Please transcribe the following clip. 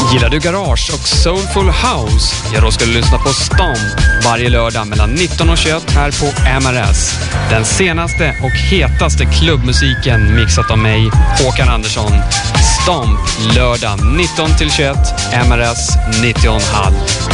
Gillar du garage och soulful house? Ja, då ska du lyssna på Stomp varje lördag mellan 19 och 21 här på MRS. Den senaste och hetaste klubbmusiken mixat av mig, Håkan Andersson. Stomp lördag 19 till 21, MRS 90,5.